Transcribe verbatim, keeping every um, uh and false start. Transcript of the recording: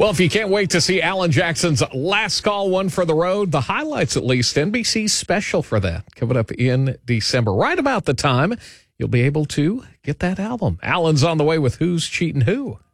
Well, if you can't wait to see Alan Jackson's Last Call, One for the Road, the highlights at least, N B C's special for that coming up in December. Right about the time you'll be able to get that album. Alan's on the way with Who's Cheating Who.